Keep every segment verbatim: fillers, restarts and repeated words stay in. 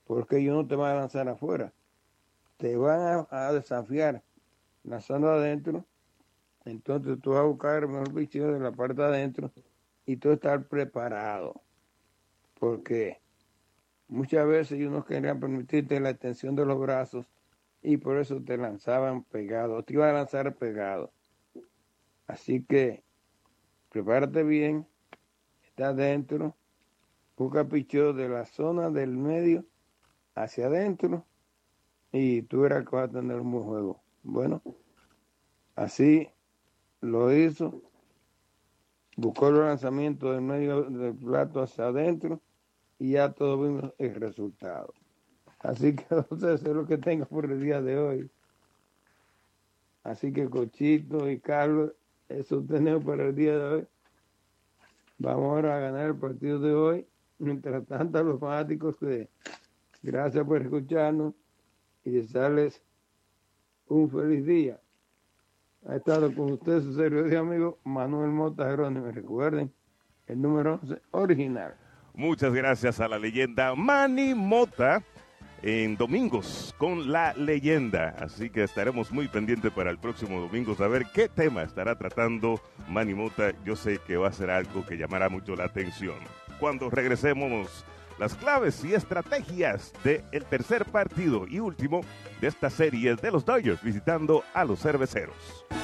porque ellos no te van a lanzar afuera, te van a, a desafiar lanzando adentro. Entonces tú vas a buscar el mejor picheo de la parte de adentro y tú estar preparado, porque muchas veces ellos no querían permitirte la extensión de los brazos y por eso te lanzaban pegado, te iban a lanzar pegado. Así que prepárate bien, está adentro, busca picheo de la zona del medio hacia adentro y tú verás que vas a tener un buen juego. Bueno, así lo hizo, buscó los lanzamientos del medio del plato hacia adentro y ya todos vimos el resultado. Así que no sé, eso es lo que tengo por el día de hoy. Así que Cochito y Carlos, eso tenemos para el día de hoy. Vamos ahora a ganar el partido de hoy. Mientras tanto, a los fanáticos, que gracias por escucharnos y desearles un feliz día. Ha estado con ustedes su servidor y amigo Manuel Mota Jerónimo. Recuerden, el número once original. Muchas gracias a la leyenda Manny Mota en Domingos con la Leyenda. Así que estaremos muy pendientes para el próximo domingo saber qué tema estará tratando Manny Mota. Yo sé que va a ser algo que llamará mucho la atención. Cuando regresemos, las claves y estrategias del tercer partido y último de esta serie de los Dodgers visitando a los Cerveceros.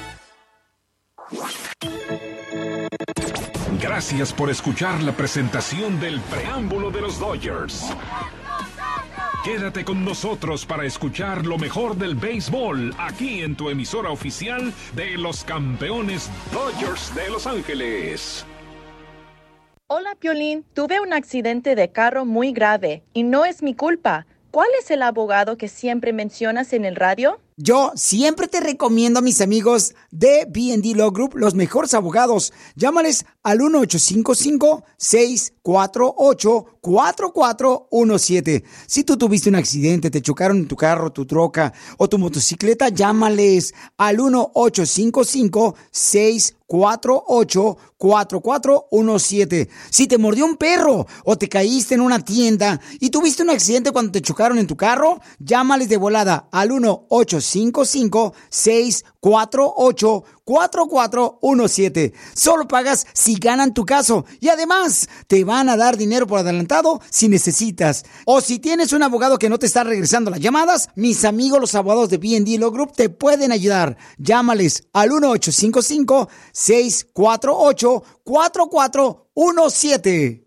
Gracias por escuchar la presentación del preámbulo de los Dodgers. Quédate con nosotros para escuchar lo mejor del béisbol aquí en tu emisora oficial de los campeones Dodgers de Los Ángeles. Hola, Piolín. Tuve un accidente de carro muy grave y no es mi culpa. ¿Cuál es el abogado que siempre mencionas en el radio? Yo siempre te recomiendo a mis amigos de B and D Law Group, los mejores abogados. Llámales al uno ocho cinco cinco, seis cuatro ocho, cuatro cuatro uno siete. Si tú tuviste un accidente, te chocaron en tu carro, tu troca o tu motocicleta, llámales al uno ocho cinco cinco, seis cuatro ocho, cuatro cuatro uno siete. Si te mordió un perro o te caíste en una tienda y tuviste un accidente cuando te chocaron en tu carro, llámales de volada al uno ocho cinco cinco, seis cuatro ocho, cuatro cuatro uno siete. Solo pagas si ganan tu caso y además te van a dar dinero por adelantado si necesitas. O si tienes un abogado que no te está regresando las llamadas, mis amigos los abogados de B and D Law Group te pueden ayudar. Llámales al uno ocho cinco cinco, seis cuatro ocho, cuatro cuatro uno siete.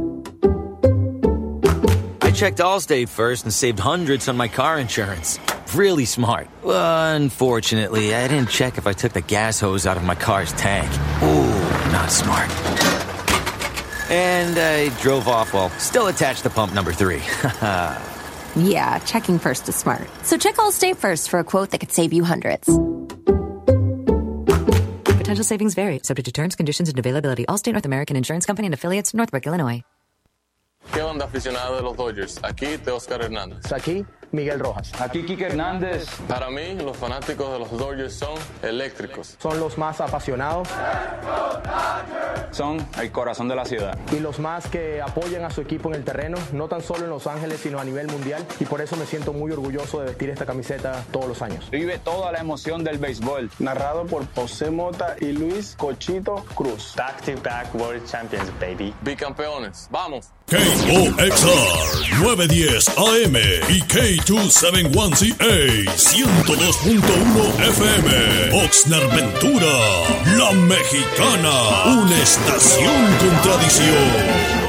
I checked Allstate first and saved hundreds on my car insurance. Really smart. Unfortunately, I didn't check if I took the gas hose out of my car's tank. Ooh, not smart. And I drove off while still attached to pump number three. Yeah, checking first is smart. So check Allstate first for a quote that could save you hundreds. Potential savings vary, subject to terms, conditions, and availability. Allstate North American Insurance Company and affiliates, Northbrook, Illinois. ¿Qué onda, aficionado de los Dodgers? Aquí de Oscar Hernández. Aquí Miguel Rojas. Aquí Quique Hernández. Para mí, los fanáticos de los Dodgers son eléctricos. Son los más apasionados. Son el corazón de la ciudad. Y los más que apoyan a su equipo en el terreno, no tan solo en Los Ángeles, sino a nivel mundial. Y por eso me siento muy orgulloso de vestir esta camiseta todos los años. Vive toda la emoción del béisbol. Narrado por José Mota y Luis Cochito Cruz. Back to back World Champions, baby. Bicampeones, vamos. K O X R nueve diez A M y K dos setenta y uno C A ciento dos punto uno F M. Oxnard Ventura, La Mexicana, una estación con tradición.